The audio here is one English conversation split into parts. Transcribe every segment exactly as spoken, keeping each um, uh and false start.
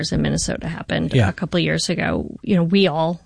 in Minnesota happened yeah. a couple of years ago. You know, we all,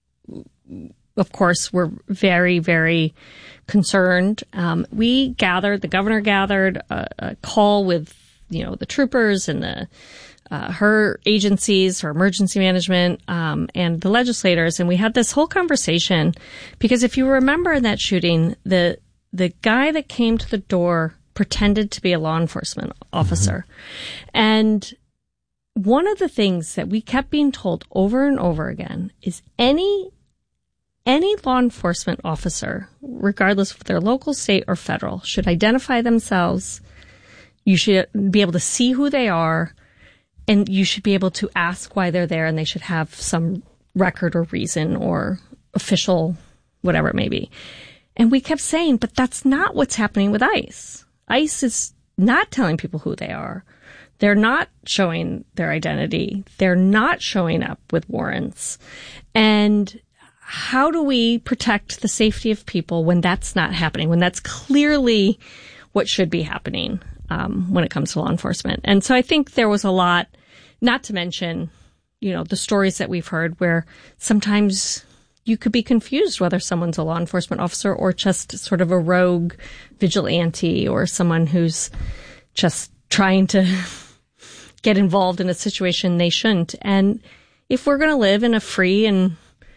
of course, were very, very concerned. Um, we gathered, the governor gathered a, a call with, you know, the troopers and the uh, her agencies, her emergency management, um, and the legislators, and we had this whole conversation because if you remember in that shooting, the the guy that came to the door pretended to be a law enforcement officer, mm-hmm. and one of the things that we kept being told over and over again is any any law enforcement officer, regardless if they're local, state, or federal, should identify themselves. You should be able to see who they are, and you should be able to ask why they're there, and they should have some record or reason or official, whatever it may be. And we kept saying, but that's not what's happening with ICE. ICE is not telling people who they are. They're not showing their identity. They're not showing up with warrants. And how do we protect the safety of people when that's not happening, when that's clearly what should be happening? Um, when it comes to law enforcement. And so I think there was a lot, not to mention, you know, the stories that we've heard where sometimes you could be confused whether someone's a law enforcement officer or just sort of a rogue vigilante or someone who's just trying to get involved in a situation they shouldn't. And if we're going to live in a free and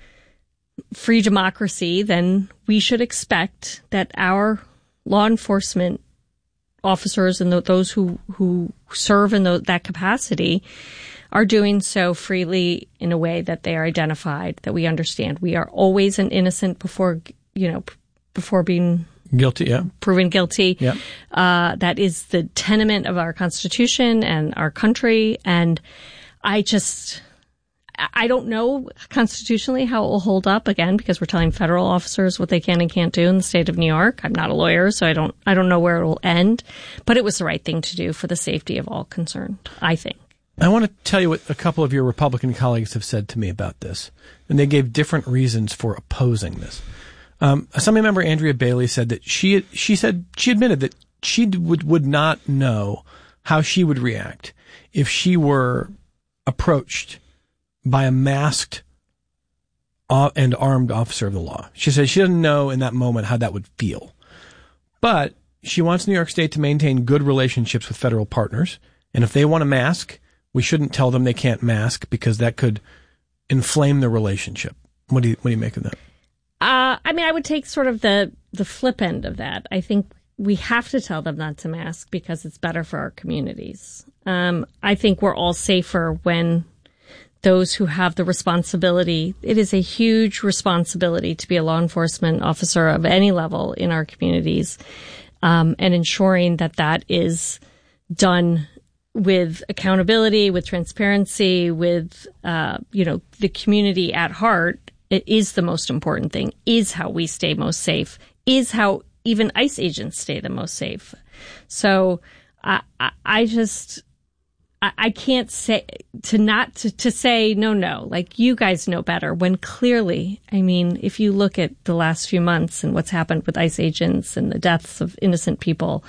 free democracy, then we should expect that our law enforcement officers and those who, who serve in the, that capacity are doing so freely in a way that they are identified, that we understand. We are always an innocent before, you know, before being guilty, yeah, proven guilty. Yeah. Uh, that is the tenement of our Constitution and our country. And I just, I don't know constitutionally how it will hold up again, because we're telling federal officers what they can and can't do in the state of New York. I'm not a lawyer, so I don't, I don't know where it will end, but it was the right thing to do for the safety of all concerned, I think. I want to tell you what a couple of your Republican colleagues have said to me about this, and they gave different reasons for opposing this. Um, Assembly member Andrea Bailey said that she, she said, she admitted that she would, would not know how she would react if she were approached by a masked and armed officer of the law. She said she doesn't know in that moment how that would feel. But she wants New York State to maintain good relationships with federal partners. And if they want to mask, we shouldn't tell them they can't mask because that could inflame the relationship. What do you, what do you make of that? Uh, I mean, I would take sort of the, the flip end of that. I think we have to tell them not to mask because it's better for our communities. Um, I think we're all safer when those who have the responsibility, it is a huge responsibility to be a law enforcement officer of any level in our communities, um, and ensuring that that is done with accountability, with transparency, with, uh, you know, the community at heart. It is the most important thing, is how we stay most safe, is how even ICE agents stay the most safe. So I, I, I just... I can't say to not to, to say no, no, like you guys know better when clearly, I mean, if you look at the last few months and what's happened with ICE agents and the deaths of innocent people,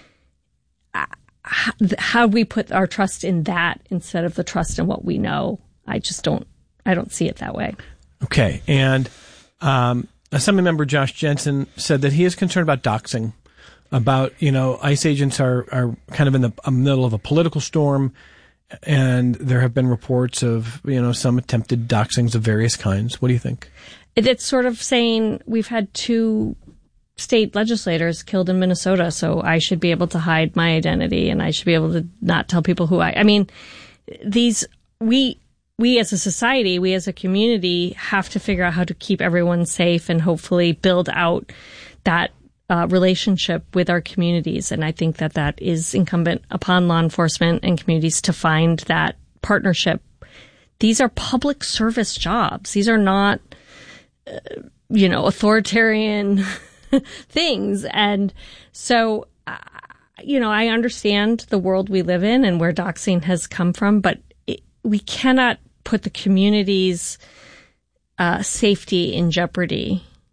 how, how we put our trust in that instead of the trust in what we know. I just don't, I don't see it that way. Okay. And, um, Assembly member Josh Jensen said that he is concerned about doxing. About, you know, ICE agents are, are kind of in the middle of a political storm, and there have been reports of, you know, some attempted doxings of various kinds. What do you think? It's sort of saying we've had two state legislators killed in Minnesota, so I should be able to hide my identity and I should be able to not tell people who I, I mean, these, we, we as a society, we as a community have to figure out how to keep everyone safe and hopefully build out that Uh, relationship with our communities. And I think that that is incumbent upon law enforcement and communities to find that partnership. These are public service jobs. These are not, uh, you know, authoritarian things. And so, uh, you know, I understand the world we live in and where doxing has come from, but it, we cannot put the community's uh, safety in jeopardy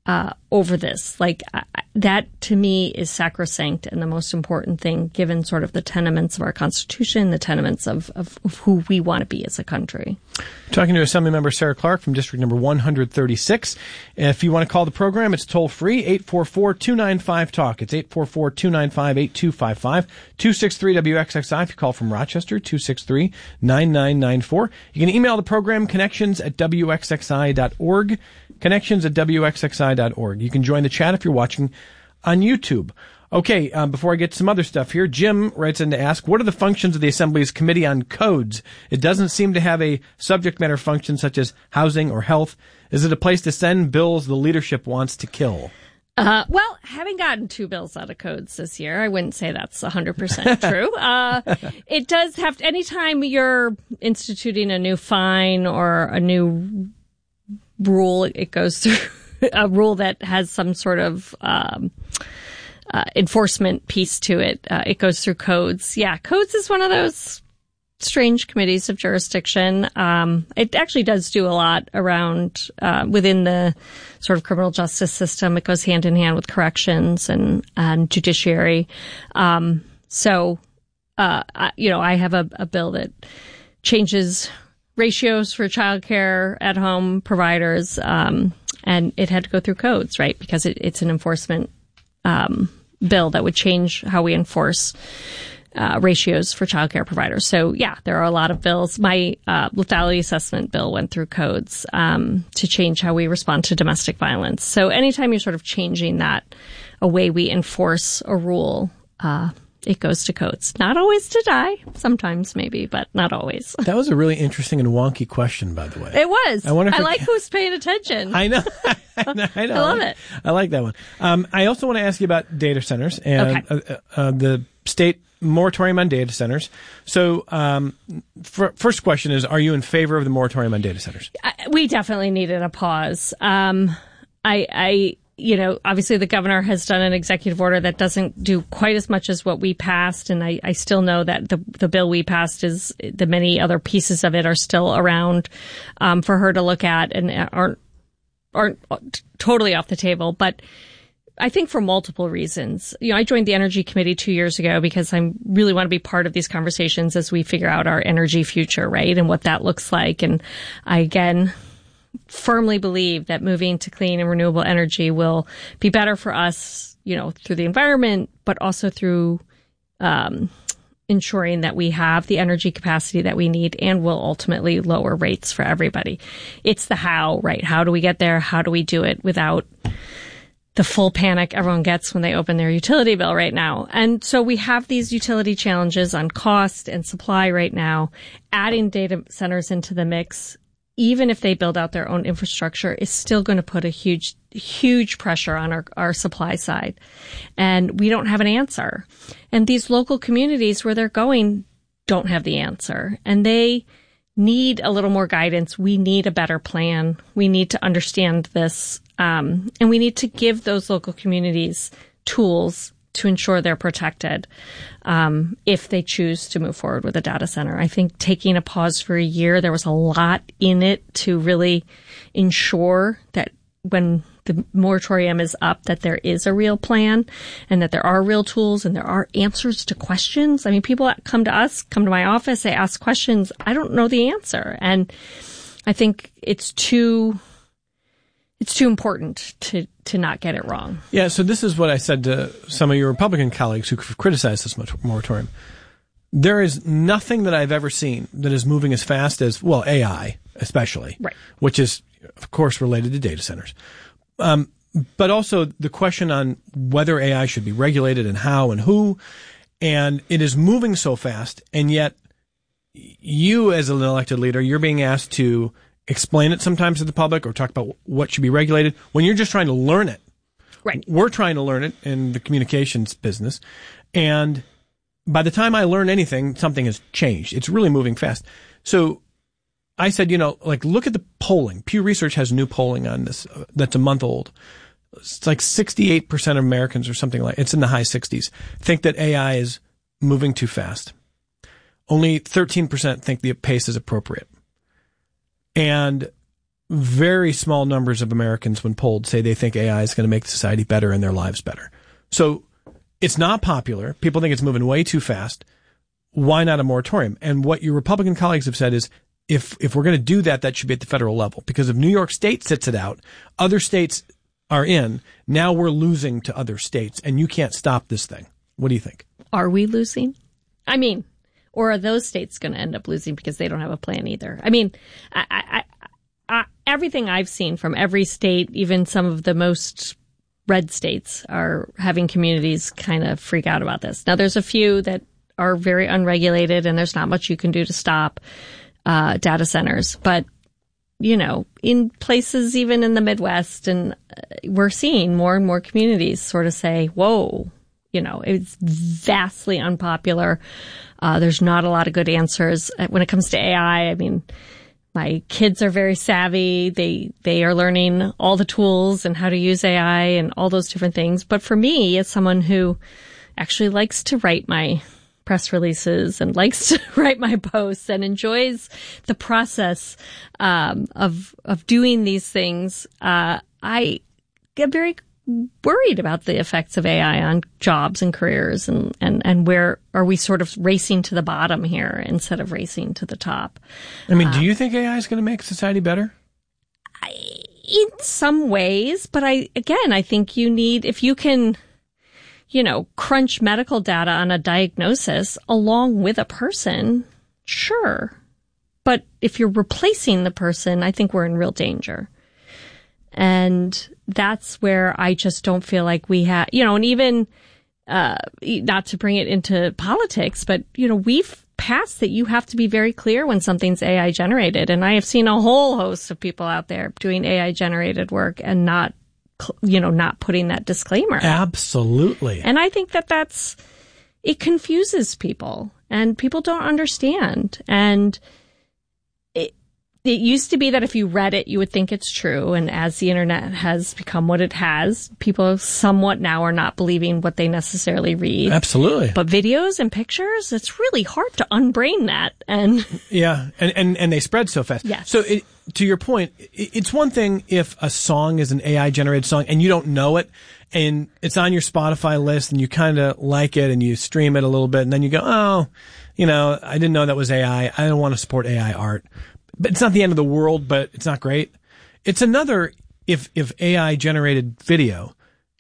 uh, over this. Like I, that to me is sacrosanct and the most important thing, given sort of the tenements of our Constitution, the tenements of, of, of who we want to be as a country. Talking to Assemblymember Sarah Clark from District Number one hundred thirty-six. If you want to call the program, it's toll free, eight four four, two nine five, talk. It's eight four four, two nine five, eight two five five, two six three W X X I. If you call from Rochester, two six three, nine nine nine four. You can email the program, connections at W X X I dot org, connections at W X X I dot org. You can join the chat if you're watching on YouTube. Okay, um, before I get to some other stuff here, Jim writes in to ask, what are the functions of the Assembly's Committee on Codes? It doesn't seem to have a subject matter function such as housing or health. Is it a place to send bills the leadership wants to kill? Uh, well, having gotten two bills out of codes this year, I wouldn't say that's one hundred percent true. Uh, it does have to, anytime you're instituting a new fine or a new rule, it goes through a rule that has some sort of, um, Uh, enforcement piece to it. Uh, it goes through codes. Yeah, codes is one of those strange committees of jurisdiction. Um, it actually does do a lot around uh, within the sort of criminal justice system. It goes hand in hand with corrections and, and judiciary. Um, so, uh, I, you know, I have a, a bill that changes ratios for childcare at home providers, um, and it had to go through codes, right? Because it, it's an enforcement Um, bill that would change how we enforce uh, ratios for childcare providers. So, yeah, there are a lot of bills. My uh, lethality assessment bill went through codes um, to change how we respond to domestic violence. So anytime you're sort of changing that, a way we enforce a rule, uh, it goes to codes. Not always to die. Sometimes maybe, but not always. That was a really interesting and wonky question, by the way. It was. I, wonder if I it, like who's paying attention. I know. I know. I, know. I love it. I like that one. Um, I also want to ask you about data centers and Okay. uh, uh, the state moratorium on data centers. So, um, for, first question is, are you in favor of the moratorium on data centers? I, we definitely needed a pause. Um, I, I, you know, obviously the governor has done an executive order that doesn't do quite as much as what we passed. And I, I still know that the, the bill we passed is, the many other pieces of it are still around, um, for her to look at and aren't, aren't totally off the table. But I think for multiple reasons. You know, I joined the Energy Committee two years ago because I really want to be part of these conversations as we figure out our energy future, right? And what that looks like. And I, again, firmly believe that moving to clean and renewable energy will be better for us, you know, through the environment, but also through um, ensuring that we have the energy capacity that we need and will ultimately lower rates for everybody. It's the how, right? How do we get there? How do we do it without the full panic everyone gets when they open their utility bill right now? And so we have these utility challenges on cost and supply right now. Adding data centers into the mix, even if they build out their own infrastructure, is still going to put a huge, huge pressure on our, our supply side. And we don't have an answer. And these local communities where they're going don't have the answer. And they need a little more guidance. We need a better plan. We need to understand this. Um, and we need to give those local communities tools to ensure they're protected um, if they choose to move forward with a data center. I think taking a pause for a year, there was a lot in it to really ensure that when the moratorium is up, that there is a real plan and that there are real tools and there are answers to questions. I mean, people that come to us, come to my office, they ask questions. I don't know the answer. And I think it's too... It's too important to, to not get it wrong. Yeah, so this is what I said to some of your Republican colleagues who criticized this moratorium. There is nothing that I've ever seen that is moving as fast as, well, A I especially, right, which is, of course, related to data centers. Um, but also the question on whether A I should be regulated and how and who. And it is moving so fast, and yet you as an elected leader, you're being asked to explain it sometimes to the public or talk about what should be regulated when you're just trying to learn it. Right. We're trying to learn it in the communications business. And by the time I learn anything, something has changed. It's really moving fast. So I said, you know, like, look at the polling. Pew Research has new polling on this uh, that's a month old. It's like sixty-eight percent of Americans or something like, it's in the high sixties, think that A I is moving too fast. Only thirteen percent think the pace is appropriate. And very small numbers of Americans, when polled, say they think A I is going to make society better and their lives better. So it's not popular. People think it's moving way too fast. Why not a moratorium? And what your Republican colleagues have said is, if if we're going to do that, that should be at the federal level. Because if New York State sits it out, other states are in. Now we're losing to other states, and you can't stop this thing. What do you think? Are we losing? I mean, or are those states going to end up losing because they don't have a plan either? I mean, I, I, I, everything I've seen from every state, even some of the most red states, are having communities kind of freak out about this. Now, there's a few that are very unregulated, and there's not much you can do to stop uh, data centers. But, you know, in places even in the Midwest, and uh, we're seeing more and more communities sort of say, whoa, you know, it's vastly unpopular. Uh, there's not a lot of good answers. When it comes to A I, I mean, my kids are very savvy. They they are learning all the tools and how to use A I and all those different things. But for me, as someone who actually likes to write my press releases and likes to write my posts and enjoys the process um, of of doing these things, uh, I get very worried about the effects of A I on jobs and careers, and, and, and where are we sort of racing to the bottom here instead of racing to the top. I mean, do you think A I is going to make society better? I, in some ways, but I, again, I think you need, if you can, you know, crunch medical data on a diagnosis along with a person, sure. But if you're replacing the person, I think we're in real danger. And that's where I just don't feel like we have, you know, and even, uh, not to bring it into politics, but, you know, we've passed that you have to be very clear when something's A I generated. And I have seen a whole host of people out there doing A I generated work and not, you know, not putting that disclaimer. Absolutely. And I think that that's, it confuses people and people don't understand. And it used to be that if you read it, you would think it's true. And as the internet has become what it has, people somewhat now are not believing what they necessarily read. Absolutely. But videos and pictures, it's really hard to unbrain that. And yeah, and, and, and they spread so fast. Yes. So it, to your point, it, it's one thing if a song is an A I generated song and you don't know it, and it's on your Spotify list and you kind of like it and you stream it a little bit, and then you go, oh, you know, I didn't know that was A I. I don't want to support A I art. But it's not the end of the world, but it's not great. It's another if if A I generated video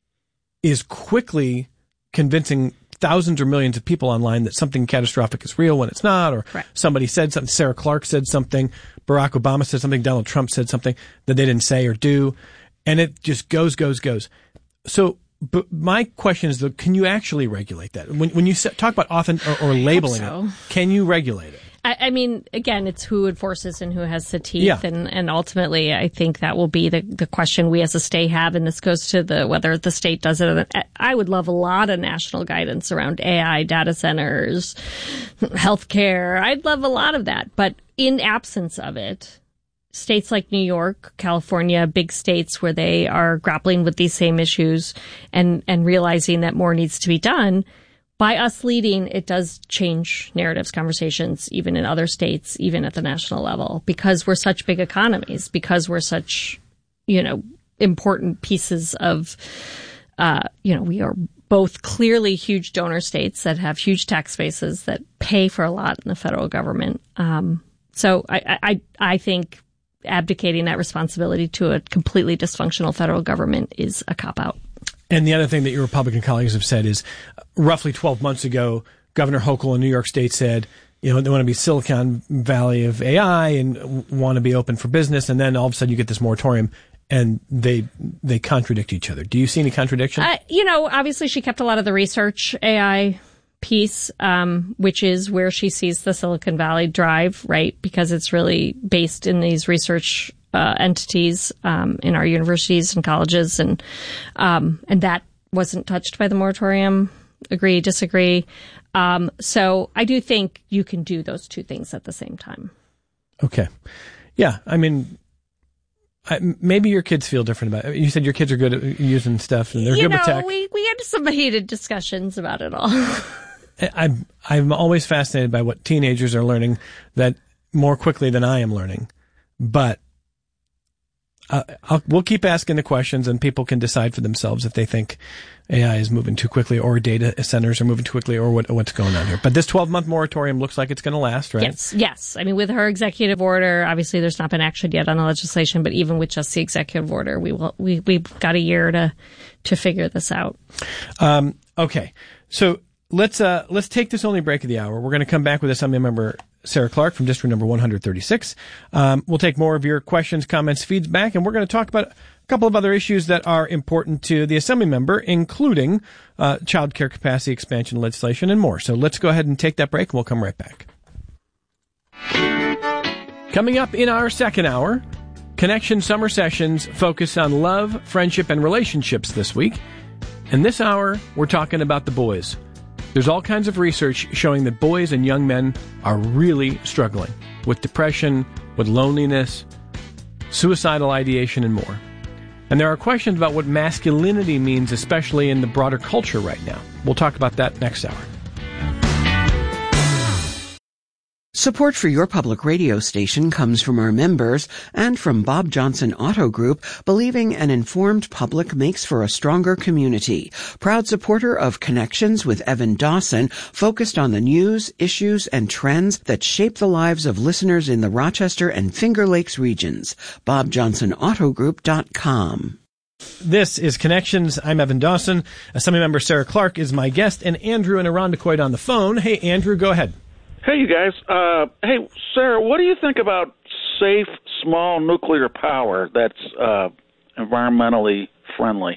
is quickly convincing thousands or millions of people online that something catastrophic is real when it's not, or right. Somebody said something, Sarah Clark said something, Barack Obama said something, Donald Trump said something that they didn't say or do, and it just goes, goes, goes. So, but my question is, though, can you actually regulate that? When when you talk about often or, or labeling so. it, can you regulate it? I, I mean, again, it's who enforces and who has the teeth. Yeah. And, and ultimately, I think that will be the, the question we as a state have. And this goes to the whether the state does it. I would love a lot of national guidance around A I, data centers, healthcare. I'd love a lot of that. But in absence of it, states like New York, California, big states where they are grappling with these same issues and, and realizing that more needs to be done, by us leading, it does change narratives, conversations, even in other states, even at the national level, because we're such big economies, because we're such, you know, important pieces of, uh, you know, we are both clearly huge donor states that have huge tax bases that pay for a lot in the federal government. Um, so I, I, I think abdicating that responsibility to a completely dysfunctional federal government is a cop-out. And the other thing that your Republican colleagues have said is, roughly twelve months ago, Governor Hochul in New York State said, you know, they want to be Silicon Valley of A I and want to be open for business. And then all of a sudden you get this moratorium and they they contradict each other. Do you see any contradiction? Uh, you know, obviously she kept a lot of the research A I piece, um, which is where she sees the Silicon Valley drive, right? Because it's really based in these research uh, entities um, in our universities and colleges. And um, and that wasn't touched by the moratorium. Agree, disagree. Um, so I do think you can do those two things at the same time. Okay. Yeah. I mean, I, maybe your kids feel different about it. You said your kids are good at using stuff and they're you good know, with tech. We, we had some heated discussions about it all. I'm, I'm always fascinated by what teenagers are learning that more quickly than I am learning. But uh, I'll, we'll keep asking the questions, and people can decide for themselves if they think A I is moving too quickly, or data centers are moving too quickly, or what, what's going on here. But this twelve-month moratorium looks like it's going to last, right? Yes, yes. I mean, with her executive order, obviously there's not been action yet on the legislation, but even with just the executive order, we will, we, we've got a year to, to figure this out. Um, okay. So let's, uh, let's take this only break of the hour. We're going to come back with Assembly Member Sarah Clark from District Number one hundred thirty-six. Um, we'll take more of your questions, comments, feedback, and we're going to talk about a couple of other issues that are important to the Assembly member, including uh, child care capacity expansion legislation and more. So let's go ahead and take that break, and we'll come right back. Coming up in our second hour, Connection Summer Sessions focus on love, friendship, and relationships this week. And this hour, we're talking about the boys. There's all kinds of research showing that boys and young men are really struggling with depression, with loneliness, suicidal ideation, and more. And there are questions about what masculinity means, especially in the broader culture right now. We'll talk about that next hour. Support for your public radio station comes from our members and from Bob Johnson Auto Group, believing an informed public makes for a stronger community. Proud supporter of Connections with Evan Dawson, focused on the news, issues, and trends that shape the lives of listeners in the Rochester and Finger Lakes regions. bob johnson auto group dot com. This is Connections. I'm Evan Dawson. Assemblymember Sarah Clark is my guest, and Andrew in Irondequoit on the phone. Hey, Andrew, go ahead. Hey, you guys. Uh, hey, Sarah, what do you think about safe, small nuclear power that's uh, environmentally friendly?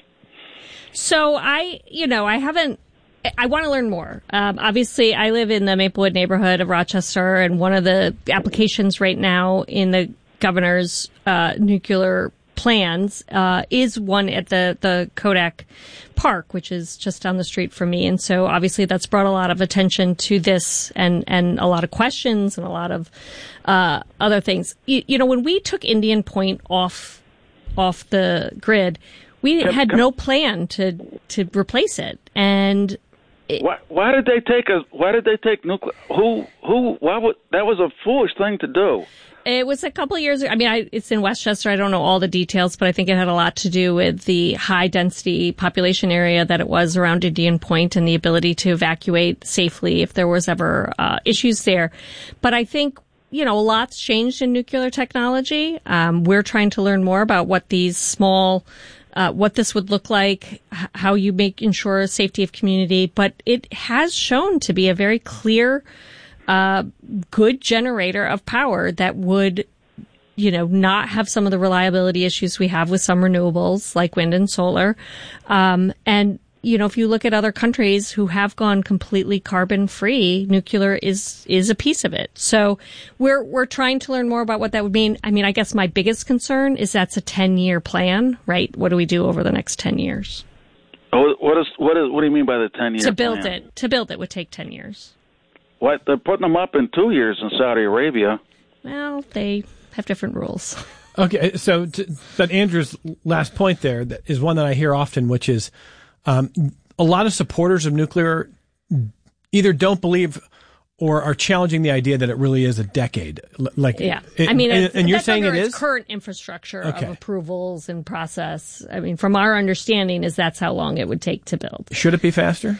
So I, you know, I haven't, I want to learn more. Um, obviously, I live in the Maplewood neighborhood of Rochester, and one of the applications right now in the governor's uh, nuclear plans uh, is one at the, the Kodak Park, which is just down the street from me. And so obviously that's brought a lot of attention to this, and, and a lot of questions and a lot of uh, other things. You, you know, when we took Indian Point off off the grid, we Can, had can, no plan to to replace it. And it, why, why did they take a? Why did they take nuclear? Who who? Why would that was a foolish thing to do? It was a couple of years ago. I mean, I, it's in Westchester. I don't know all the details, but I think it had a lot to do with the high density population area that it was around Indian Point and the ability to evacuate safely if there was ever uh, issues there. But I think, you know, a lot's changed in nuclear technology. Um, we're trying to learn more about what these small, uh, what this would look like, h- how you make ensure safety of community. But it has shown to be a very clear Uh, good generator of power that would, you know, not have some of the reliability issues we have with some renewables like wind and solar. Um, and, you know, if you look at other countries who have gone completely carbon free, nuclear is, is a piece of it. So we're, we're trying to learn more about what that would mean. I mean, I guess my biggest concern is that's a ten year plan, right? What do we do over the next ten years? Oh, what is what is what do you mean by the ten year To build plan? it, to build it would take ten years. What, they're putting them up in two years in Saudi Arabia. Well, they have different rules. Okay, so to, but Andrew's last point there that is one that I hear often, which is um, a lot of supporters of nuclear either don't believe or are challenging the idea that it really is a decade. Like, yeah, it, I mean, and, and you're that's saying it under is its current infrastructure Okay. of approvals and process. I mean, from our understanding, is that's how long it would take to build. Should it be faster?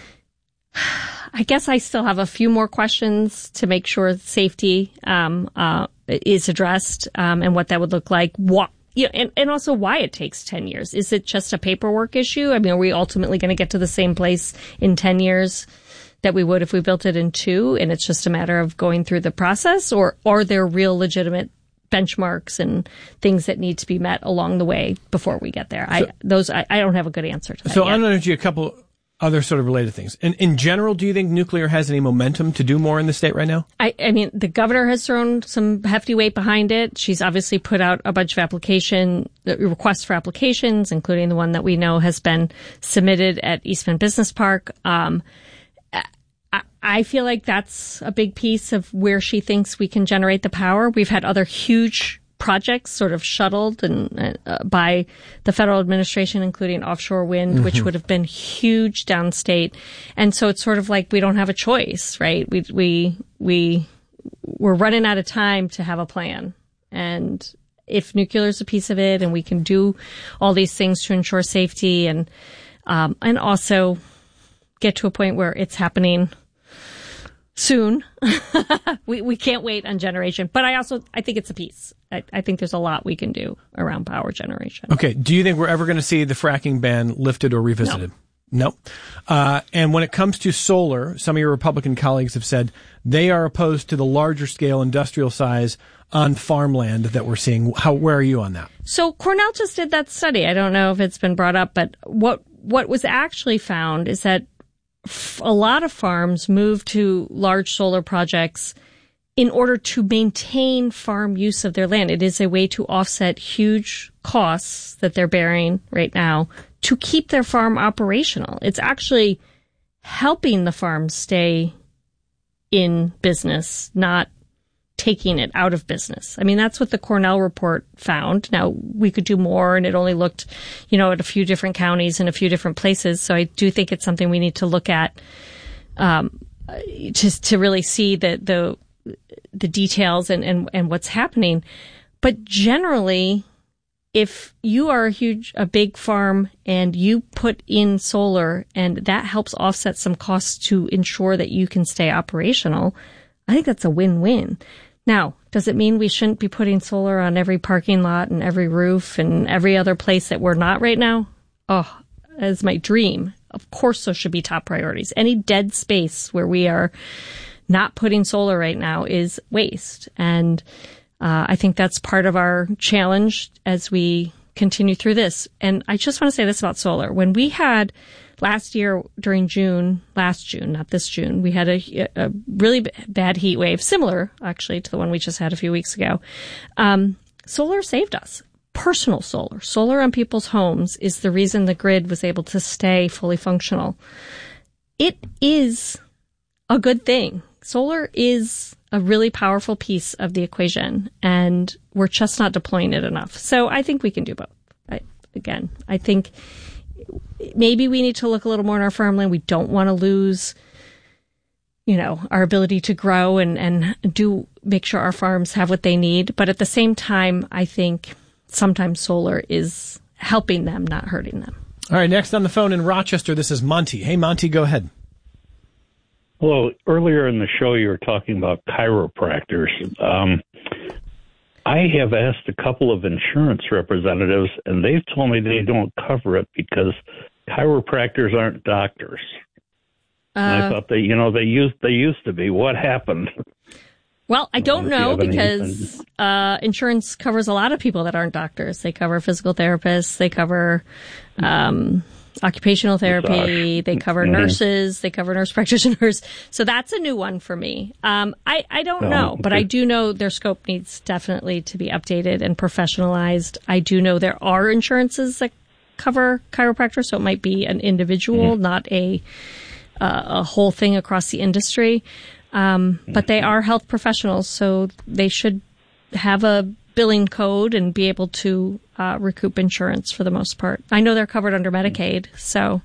I guess I still have a few more questions to make sure safety um, uh, is addressed um, and what that would look like. What, you know, and, and also why it takes ten years. Is it just a paperwork issue? I mean, are we ultimately going to get to the same place in ten years that we would if we built it in two, and it's just a matter of going through the process? Or are there real legitimate benchmarks and things that need to be met along the way before we get there? So, I those I, I don't have a good answer to that So yet. I'm going to ask you a couple other sort of related things. In, in general, do you think nuclear has any momentum to do more in the state right now? I, I mean, the governor has thrown some hefty weight behind it. She's obviously put out a bunch of application requests for applications, including the one that we know has been submitted at Eastman Business Park. Um, I, I feel like that's a big piece of where she thinks we can generate the power. We've had other huge projects sort of shuttled and uh, by the federal administration, including offshore wind, mm-hmm. which would have been huge downstate. And so it's sort of like we don't have a choice, right? We we we we're running out of time to have a plan, and if nuclear is a piece of it and we can do all these things to ensure safety and, um, and also get to a point where it's happening soon. we we can't wait on generation. But I also, I think it's a piece. I, I think there's a lot we can do around power generation. Okay. Do you think we're ever going to see the fracking ban lifted or revisited? No. no. Uh, and when it comes to solar, some of your Republican colleagues have said they are opposed to the larger scale industrial size on farmland that we're seeing. How, where are you on that? So Cornell just did that study. I don't know if it's been brought up, but what, what was actually found is that a lot of farms move to large solar projects in order to maintain farm use of their land. It is a way to offset huge costs that they're bearing right now to keep their farm operational. It's actually helping the farm stay in business, not taking it out of business. I mean, that's what the Cornell report found. Now, we could do more, and it only looked, you know, at a few different counties and a few different places. So I do think it's something we need to look at, um, to, to really see the, the, the details and, and, and what's happening. But generally, if you are a huge, a big farm and you put in solar and that helps offset some costs to ensure that you can stay operational, I think that's a win-win. Now, does it mean we shouldn't be putting solar on every parking lot and every roof and every other place that we're not right now? Oh, that's my dream. Of course, those should be top priorities. Any dead space where we are not putting solar right now is waste. And uh, I think that's part of our challenge as we continue through this. And I just want to say this about solar. When we had last year during June, last June, not this June, we had a, a really b- bad heat wave, similar actually to the one we just had a few weeks ago. Um, solar saved us. Personal solar, solar on people's homes is the reason the grid was able to stay fully functional. It is a good thing. Solar is a really powerful piece of the equation, and we're just not deploying it enough. So I think we can do both. I, again, I think maybe we need to look a little more in our farmland. We don't want to lose, you know, our ability to grow and, and do make sure our farms have what they need. But at the same time, I think sometimes solar is helping them, not hurting them. All right, next on the phone in Rochester, this is Monty. Hey, Monty, go ahead. Hello. Earlier in the show, you were talking about chiropractors. Um, I have asked a couple of insurance representatives, and they've told me they don't cover it because chiropractors aren't doctors. Uh, and I thought they, you know, they used they used to be. What happened? Well, I don't know because uh, insurance covers a lot of people that aren't doctors. They cover physical therapists. They cover um, occupational therapy. They cover mm-hmm. nurses. They cover nurse practitioners. So that's a new one for me. Um, I, I don't oh, know, okay. but I do know their scope needs definitely to be updated and professionalized. I do know there are insurances that cover chiropractors, so it might be an individual, mm-hmm. not a uh, a whole thing across the industry. Um, but they are health professionals, so they should have a billing code and be able to uh, recoup insurance for the most part. I know they're covered under Medicaid, so.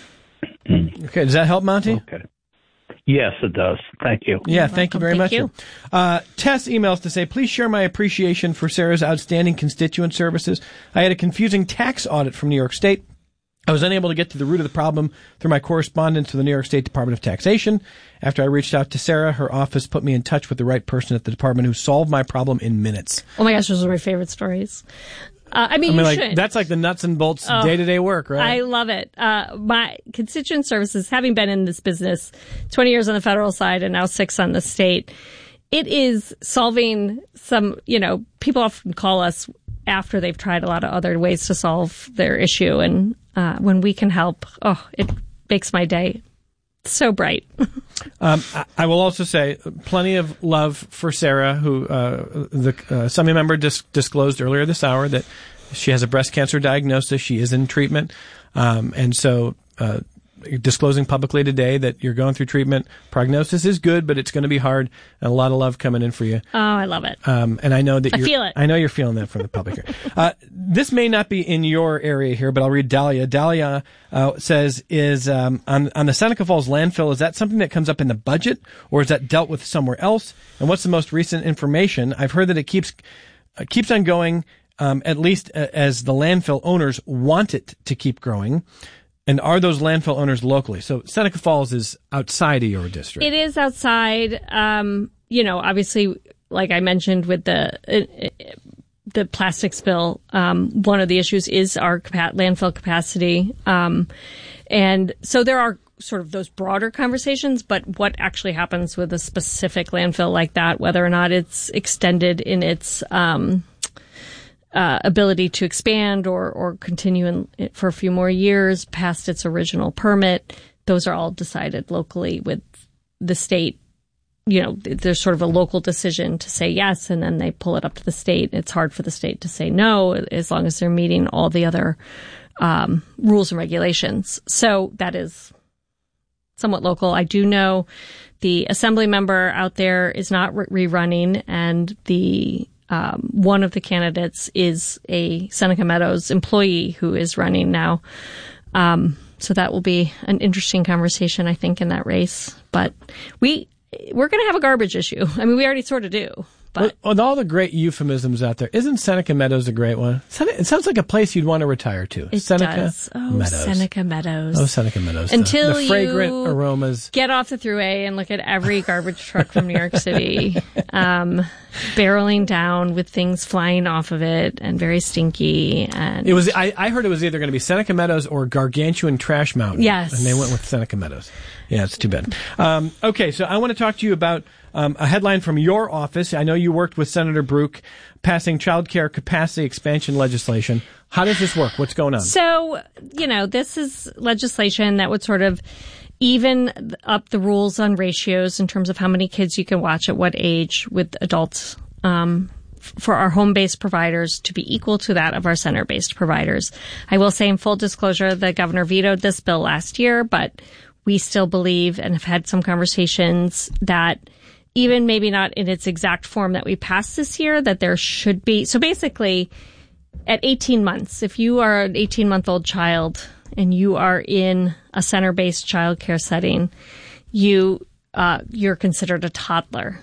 Okay, does that help, Monty? Okay. Yes, it does. Thank you. Yeah, thank you very thank much. You. Uh, Tess emails to say, please share my appreciation for Sarah's outstanding constituent services. I had a confusing tax audit from New York State. I was unable to get to the root of the problem through my correspondence to the New York State Department of Taxation. After I reached out to Sarah, her office put me in touch with the right person at the department who solved my problem in minutes. Oh my gosh, those are my favorite stories. Uh, I mean, I mean, you like, should. That's like the nuts and bolts oh, day-to-day work, right? I love it. Uh, my constituent services, having been in this business twenty years on the federal side and now six on the state, it is solving some, you know, people often call us after they've tried a lot of other ways to solve their issue. And uh, when we can help, oh, it makes my day so bright. um, I, I will also say plenty of love for Sarah, who uh, the uh, Assembly member dis- disclosed earlier this hour that she has a breast cancer diagnosis. She is in treatment. Um, and so uh, disclosing publicly today that you're going through treatment. Prognosis is good, but it's going to be hard, and a lot of love coming in for you. Oh, I love it. Um, and I know that I you're, feel it. I know you're feeling that from the public here. Uh, this may not be in your area here, but I'll read Dahlia. Dahlia uh, says, is um, on, on the Seneca Falls landfill, is that something that comes up in the budget, or is that dealt with somewhere else? And what's the most recent information? I've heard that it keeps keeps on going, um, at least uh, as the landfill owners want it to keep growing. And are those landfill owners locally? So Seneca Falls is outside of your district. It is outside. Um, you know, obviously, like I mentioned with the uh, the plastic spill, um, one of the issues is our capa- landfill capacity. Um, and so there are sort of those broader conversations, but what actually happens with a specific landfill like that, whether or not it's extended in its um, uh, ability to expand or, or continue in, for a few more years past its original permit, those are all decided locally with the state. You know, there's sort of a local decision to say yes, and then they pull it up to the state. It's hard for the state to say no as long as they're meeting all the other um, rules and regulations. So that is somewhat local. I do know the assembly member out there is not re- rerunning, and the um, one of the candidates is a Seneca Meadows employee who is running now. Um, so that will be an interesting conversation, I think, in that race. But we we're going to have a garbage issue. I mean, we already sort of do. But with, with all the great euphemisms out there, isn't Seneca Meadows a great one? It sounds like a place you'd want to retire to. It Seneca does. Oh, Meadows. Seneca Meadows. Oh, Seneca Meadows. Until the, the fragrant you aromas. Get off the Thruway and look at every garbage truck from New York City, um, barreling down with things flying off of it and very stinky. And it was. I, I heard it was either going to be Seneca Meadows or Gargantuan Trash Mountain. Yes, and they went with Seneca Meadows. Yeah, it's too bad. Um, okay, so I want to talk to you about um, a headline from your office. I know you worked with Senator Brook passing child care capacity expansion legislation. How does this work? What's going on? So, you know, this is legislation that would sort of even up the rules on ratios in terms of how many kids you can watch at what age with adults um, for our home-based providers to be equal to that of our center-based providers. I will say in full disclosure, the governor vetoed this bill last year, but we still believe and have had some conversations that even maybe not in its exact form that we passed this year, that there should be. So basically, at eighteen months, if you are an eighteen-month-old child and you are in a center-based child care setting, you, uh, you're considered a toddler.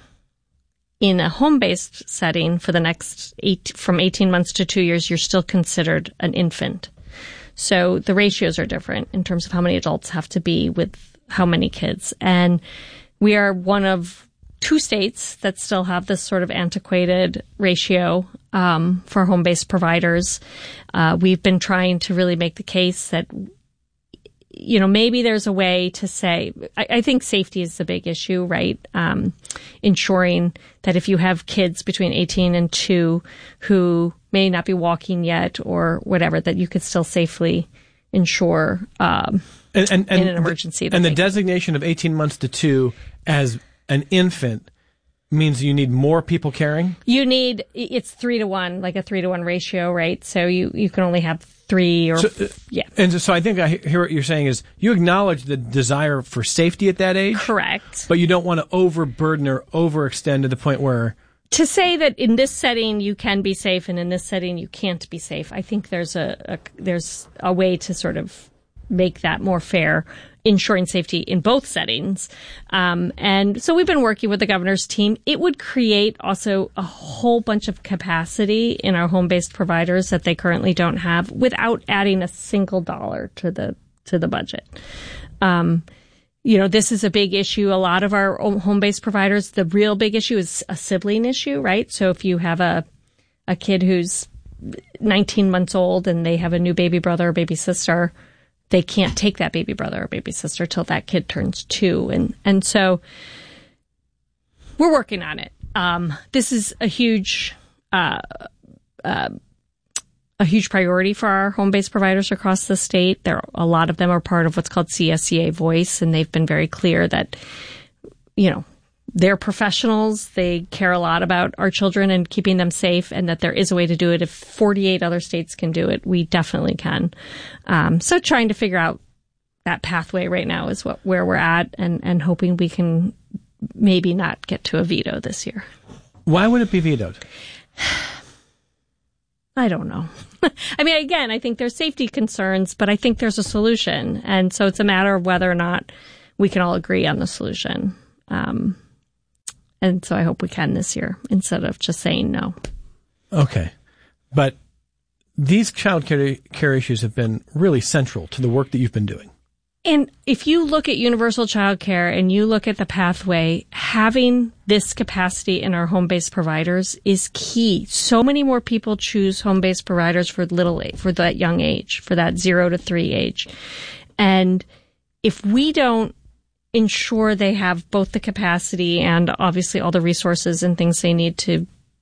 In a home-based setting for the next eight, from eighteen months to two years, you're still considered an infant. So the ratios are different in terms of how many adults have to be with how many kids. And we are one of two states that still have this sort of antiquated ratio um, for home-based providers. Uh, we've been trying to really make the case that, you know, maybe there's a way to say, I, I think safety is the big issue, right? Um, ensuring that if you have kids between eighteen and two who may not be walking yet or whatever, that you could still safely ensure um, and, and, and in an emergency. The, and the designation of eighteen months to two as an infant means you need more people caring? You need, it's three to one, like a three to one ratio, right? So you, you can only have three or, so, uh, yeah. And so I think I hear what you're saying is you acknowledge the desire for safety at that age. Correct. But you don't want to overburden or overextend to the point where... To say that in this setting you can be safe and in this setting you can't be safe, I think there's a, a there's a way to sort of make that more fair, ensuring safety in both settings. Um, and so we've been working with the governor's team. It would create also a whole bunch of capacity in our home-based providers that they currently don't have without adding a single dollar to the to the budget. Um, you know, this is a big issue. A lot of our home-based providers, the real big issue is a sibling issue, right? So if you have a a kid who's nineteen months old and they have a new baby brother or baby sister, they can't take that baby brother or baby sister till that kid turns two. And, and so we're working on it. Um, this is a huge, uh, uh, a huge priority for our home-based providers across the state. There, a lot of them are part of what's called C S C A Voice, and they've been very clear that, you know, they're professionals. They care a lot about our children and keeping them safe, and that there is a way to do it. If forty-eight other states can do it, we definitely can. Um, so trying to figure out that pathway right now is what where we're at, and, and hoping we can maybe not get to a veto this year. Why would it be vetoed? I don't know. I mean, again, I think there's safety concerns, but I think there's a solution. And so it's a matter of whether or not we can all agree on the solution. Um, And so I hope we can this year instead of just saying no. Okay. But these child care, care issues have been really central to the work that you've been doing. And if you look at universal child care and you look at the pathway, having this capacity in our home-based providers is key. So many more people choose home-based providers for little, for that young age, for that zero to three age. And if we don't ensure they have both the capacity and obviously all the resources and things they need to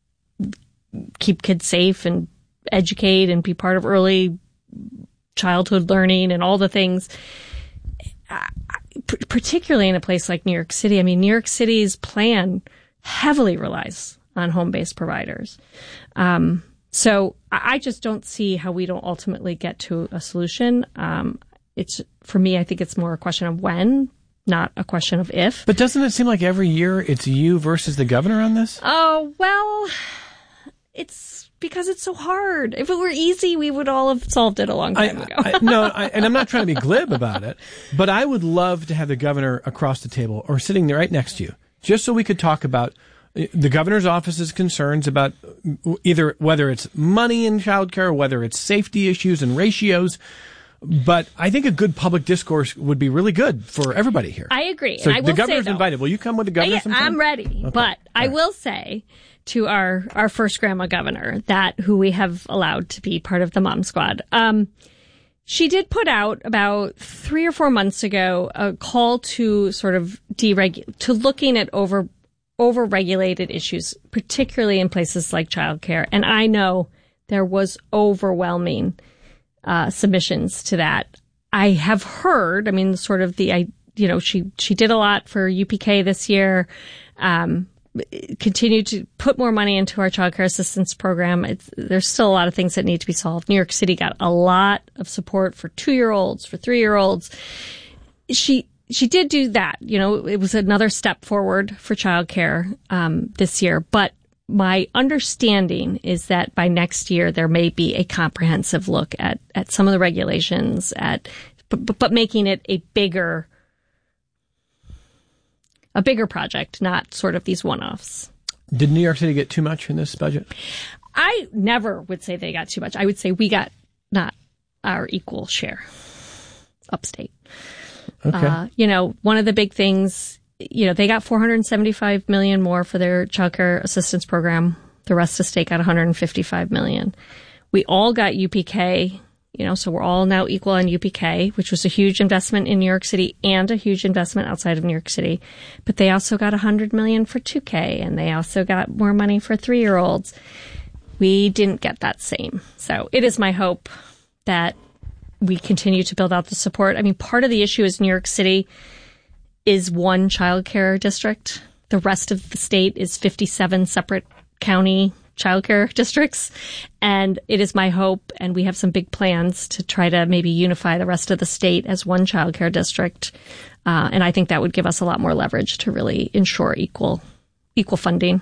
keep kids safe and educate and be part of early childhood learning and all the things, particularly in a place like New York City. I mean, New York City's plan heavily relies on home-based providers. Um, so I just don't see how we don't ultimately get to a solution. Um, it's, for me, I think it's more a question of when, not a question of if. But doesn't it seem like every year it's you versus the governor on this? Oh, well, it's because it's so hard. If it were easy, we would all have solved it a long time I, ago. I, no, I, and I'm not trying to be glib about it, but I would love to have the governor across the table or sitting there right next to you, just so we could talk about the governor's office's concerns about either whether it's money in childcare or whether it's safety issues and ratios. But I think a good public discourse would be really good for everybody here. I agree. So and I will the governor's say, though, invited. Will you come with the governor I, sometime? I'm ready. Okay. But All I right. will say to our, our first grandma governor, that who we have allowed to be part of the Mom Squad, um, she did put out about three or four months ago a call to sort of deregulate, to looking at over over-regulated issues, particularly in places like childcare. And I know there was overwhelming uh, submissions to that. I have heard, I mean, sort of the, I, you know, she, she did a lot for U P K this year, um, continued to put more money into our child care assistance program. It's, there's still a lot of things that need to be solved. New York City got a lot of support for two-year-olds, for three-year-olds. She, she did do that. You know, it was another step forward for child care, um, this year. But my understanding is that by next year, there may be a comprehensive look at, at some of the regulations, at, but, but making it a bigger, a bigger project, not sort of these one-offs. Did New York City get too much in this budget? I never would say they got too much. I would say we got not our equal share upstate. Okay. Uh, you know, one of the big things, you know, they got four hundred seventy-five million dollars more for their child care assistance program. The rest of the state got one hundred fifty-five million dollars. We all got U P K, you know, so we're all now equal on U P K, which was a huge investment in New York City and a huge investment outside of New York City. But they also got one hundred million dollars for two K, and they also got more money for three-year-olds. We didn't get that same. So it is my hope that we continue to build out the support. I mean, part of the issue is New York City is one child care district. The rest of the state is fifty-seven separate county child care districts. And it is my hope, and we have some big plans to try to maybe unify the rest of the state as one child care district. Uh, and I think that would give us a lot more leverage to really ensure equal, equal funding.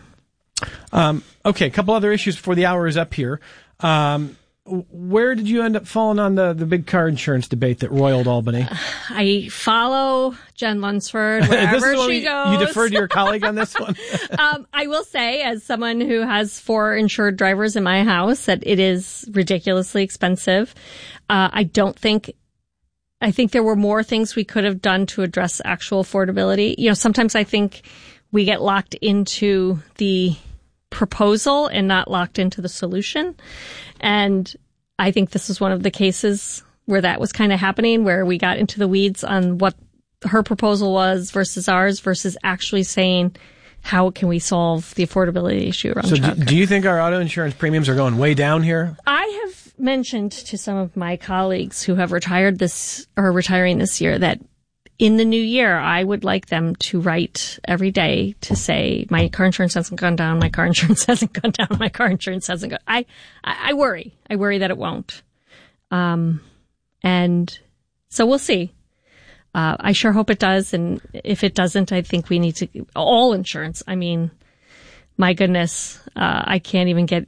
Um, okay, a couple other issues before the hour is up here. Um, Where did you end up falling on the, the big car insurance debate that roiled Albany? I follow Jen Lunsford wherever she you, goes. You deferred to your colleague on this one? um, I will say, as someone who has four insured drivers in my house, that it is ridiculously expensive. Uh, I don't think, I think there were more things we could have done to address actual affordability. You know, sometimes I think we get locked into the proposal and not locked into the solution. And I think this is one of the cases where that was kind of happening, where we got into the weeds on what her proposal was versus ours versus actually saying, how can we solve the affordability issue around So childcare? do, do you think our auto insurance premiums are going way down here? I have mentioned to some of my colleagues who have retired this or retiring this year that in the new year, I would like them to write every day to say, my car insurance hasn't gone down, my car insurance hasn't gone down, my car insurance hasn't gone. I, I, I worry. I worry that it won't. Um, and so we'll see. Uh, I sure hope it does. And if it doesn't, I think we need to, all insurance. I mean, my goodness, uh, I can't even get,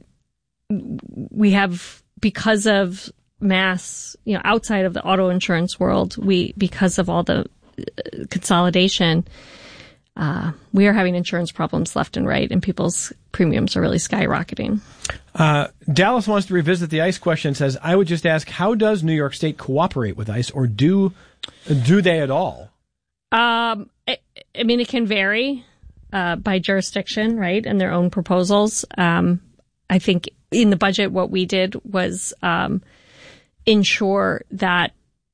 we have, because of mass, you know, outside of the auto insurance world, we, because of all the consolidation, uh, we are having insurance problems left and right, and people's premiums are really skyrocketing. Uh, Dallas wants to revisit the ICE question and says, I would just ask, how does New York State cooperate with ICE, or do do they at all? Um, I, I mean, it can vary uh, by jurisdiction, right, and their own proposals. Um, I think in the budget, what we did was um, ensure that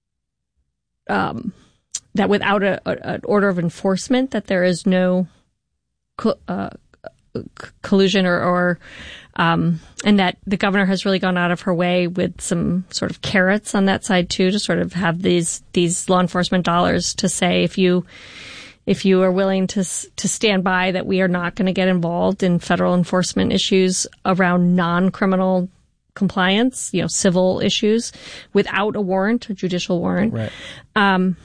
um, that without a, a, an order of enforcement, that there is no co- uh, collusion or, or um, and that the governor has really gone out of her way with some sort of carrots on that side too, to sort of have these these law enforcement dollars to say, if you if you are willing to to stand by that we are not going to get involved in federal enforcement issues around non-criminal compliance, you know, civil issues without a warrant, a judicial warrant. Right. Um,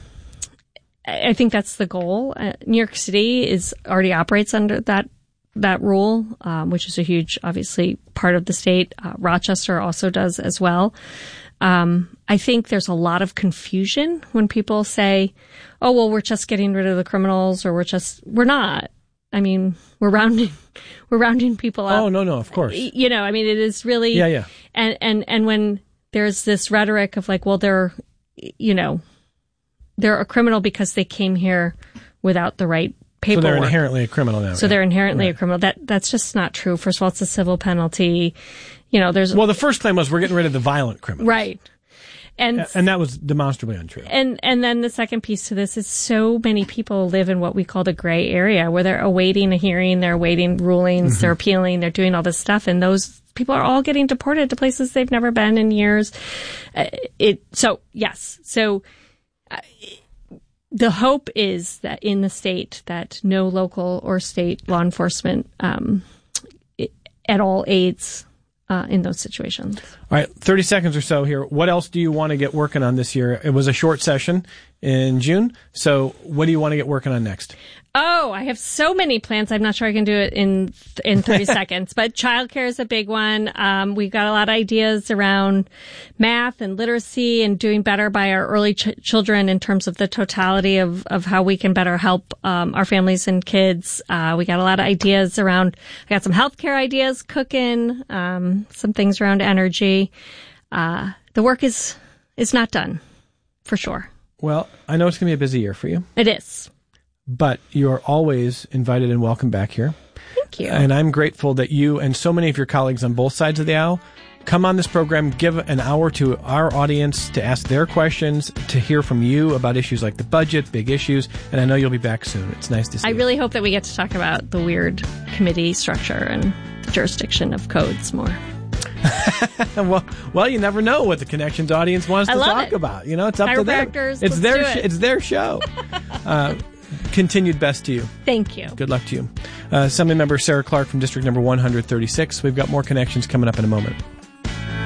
I think that's the goal. Uh, New York City is already operates under that that rule, um, which is a huge, obviously, part of the state. Uh, Rochester also does as well. Um, I think there's a lot of confusion when people say, "Oh, well, we're just getting rid of the criminals," or "We're just we're not." I mean, we're rounding we're rounding people up. Oh no, no, of course. You know, I mean, it is really yeah, yeah. And and and when there's this rhetoric of like, well, they're you know. they're a criminal because they came here without the right paperwork. So they're inherently a criminal now. So right? they're inherently right. a criminal. That that's just not true. First of all, it's a civil penalty. You know, there's well, the first claim was we're getting rid of the violent criminals, right? And and that was demonstrably untrue. And and then the second piece to this is so many people live in what we call the gray area, where they're awaiting a hearing, they're awaiting rulings, mm-hmm. they're appealing, they're doing all this stuff, and those people are all getting deported to places they've never been in years. Uh, it so yes, so. Uh, The hope is that in the state that no local or state law enforcement um, at all aids uh, in those situations. All right, thirty seconds or so here. What else do you want to get working on this year? It was a short session in June, so what do you want to get working on next? Oh, I have so many plans. I'm not sure I can do it in in thirty seconds, but childcare is a big one. Um, we've got a lot of ideas around math and literacy and doing better by our early ch- children in terms of the totality of, of how we can better help um, our families and kids. Uh, we got a lot of ideas around, I got some healthcare ideas cooking, um, some things around energy. Uh, the work is is not done, for sure. Well, I know it's going to be a busy year for you. It is. But you're always invited and welcome back here. Thank you. And I'm grateful that you and so many of your colleagues on both sides of the aisle come on this program, give an hour to our audience to ask their questions, to hear from you about issues like the budget, big issues, and I know you'll be back soon. It's nice to see I you. really hope that we get to talk about the weird committee structure and the jurisdiction of codes more. well, well, you never know what the Connections audience wants I to love talk it. about. You know, it's up to them. Chiropractors, It's let's their do sh- it. it's their show. uh, continued best to you. Thank you. Good luck to you. Uh, Assembly Member Sarah Clark from District Number one hundred thirty-six. We've got more Connections coming up in a moment.